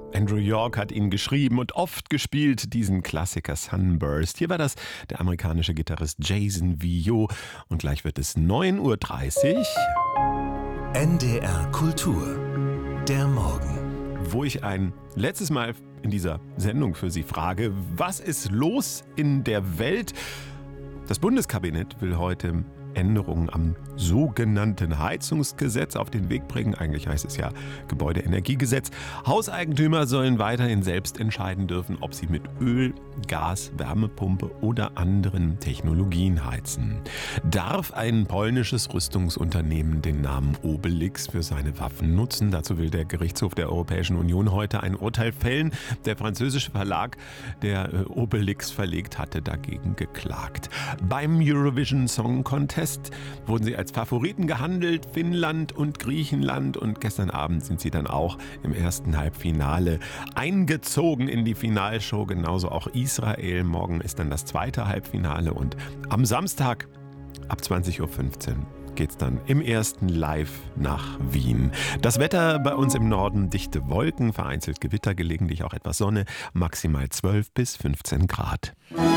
Andrew York hat ihn geschrieben und oft gespielt, diesen Klassiker Sunburst. Hier war das der amerikanische Gitarrist Jason Villot. Und gleich wird es 9:30 Uhr. NDR Kultur, der Morgen. Wo ich ein letztes Mal in dieser Sendung für Sie frage, was ist los in der Welt? Das Bundeskabinett will heute Änderungen am sogenannten Heizungsgesetz auf den Weg bringen. Eigentlich heißt es ja Gebäudeenergiegesetz. Hauseigentümer sollen weiterhin selbst entscheiden dürfen, ob sie mit Öl, Gas, Wärmepumpe oder anderen Technologien heizen. Darf ein polnisches Rüstungsunternehmen den Namen Obelix für seine Waffen nutzen? Dazu will der Gerichtshof der Europäischen Union heute ein Urteil fällen. Der französische Verlag, der Obelix verlegt hatte, dagegen geklagt. Beim Eurovision Song Contest wurden sie als Favoriten gehandelt, Finnland und Griechenland. Und gestern Abend sind sie dann auch im ersten Halbfinale eingezogen in die Finalshow. Genauso auch Israel. Morgen ist dann das zweite Halbfinale. Und am Samstag ab 20:15 Uhr geht es dann im ersten Live nach Wien. Das Wetter bei uns im Norden: dichte Wolken, vereinzelt Gewitter, gelegentlich auch etwas Sonne, maximal 12 bis 15 Grad.